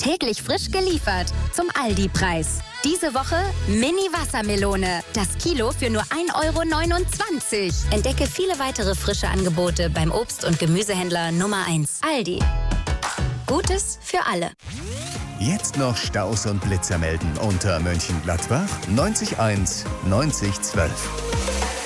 Täglich frisch geliefert zum Aldi-Preis. Diese Woche Mini-Wassermelone. Das Kilo für nur 1,29 €. Entdecke viele weitere frische Angebote beim Obst- und Gemüsehändler Nummer 1. Aldi. Gutes für alle. Jetzt noch Staus und Blitzer melden unter Mönchengladbach 90 1 90 12.